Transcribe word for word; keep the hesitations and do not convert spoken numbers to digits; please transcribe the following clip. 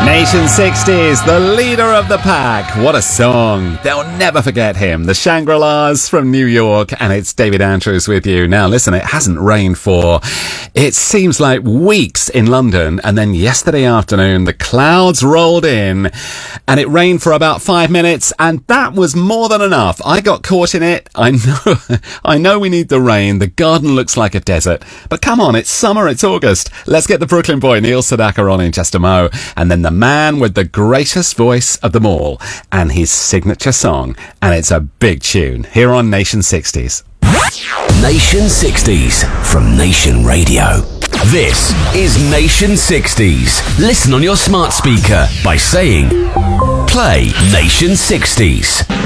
Nation sixties, the leader of the pack. What a song. They'll never forget him. The Shangri-Las from New York, and it's David Andrews with you. Now listen, it hasn't rained for, it seems like weeks in London, and then yesterday afternoon the clouds rolled in and it rained for about five minutes, and that was more than enough. I got caught in it. I know, I know we need the rain. The garden looks like a desert, but come on, it's summer, it's August. Let's get the Brooklyn boy Neil Sedaka on in just a mo, and then the man with the greatest voice of them all and his signature song, and it's a big tune here on Nation sixties. Nation sixties from Nation Radio. This is Nation sixties. Listen on your smart speaker by saying, play Nation sixties.